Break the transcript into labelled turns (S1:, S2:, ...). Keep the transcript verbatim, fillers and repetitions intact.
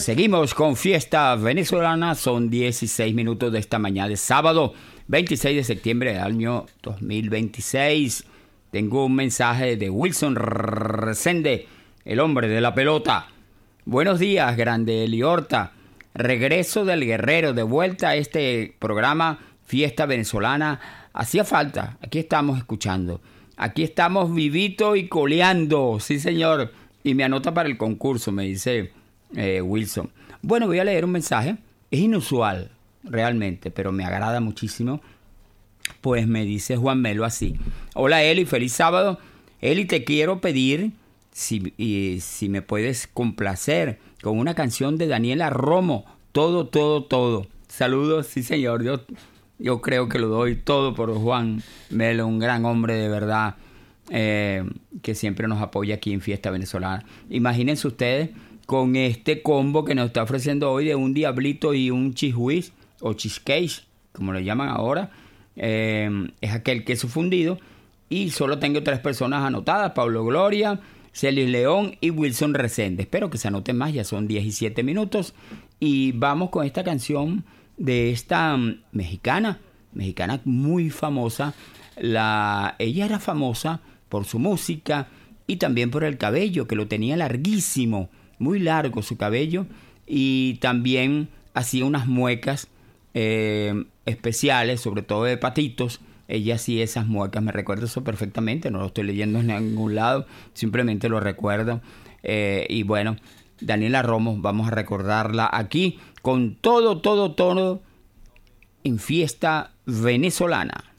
S1: Seguimos con Fiesta Venezolana, son dieciséis minutos de esta mañana de sábado, veintiséis de septiembre del año dos mil veintiséis. Tengo un mensaje de Wilson Resende, el hombre de la pelota. Buenos días, grande Eli Horta. Regreso del Guerrero, de vuelta a este programa Fiesta Venezolana. Hacía falta, aquí estamos escuchando. Aquí estamos vivito y coleando, sí señor. Y me anota para el concurso, me dice eh, Wilson. Bueno, voy a leer un mensaje. Es inusual, realmente, pero me agrada muchísimo. Pues me dice Juan Melo así. Hola Eli, feliz sábado. Eli, te quiero pedir si, y, si me puedes complacer con una canción de Daniela Romo. Todo, todo, todo. Saludos, sí señor. Yo, yo creo que lo doy todo por Juan Melo, un gran hombre de verdad, eh, que siempre nos apoya aquí en Fiesta Venezolana. Imagínense ustedes con este combo que nos está ofreciendo hoy de un diablito y un cheese o cheesecake, como le llaman ahora. Eh, es aquel queso fundido. Y solo tengo tres personas anotadas: Pablo Gloria, Celis León y Wilson Resende. Espero que se anoten más, ya son diecisiete minutos. Y vamos con esta canción de esta um, mexicana, mexicana muy famosa. La, ella era famosa por su música y también por el cabello, que lo tenía larguísimo, muy largo su cabello. Y también hacía unas muecas eh, especiales, sobre todo de patitos. Ella hacía esas muecas, me recuerdo eso perfectamente, no lo estoy leyendo en ningún lado, simplemente lo recuerdo. Eh, y bueno, Daniela Romo, vamos a recordarla aquí con todo, todo, todo en Fiesta Venezolana.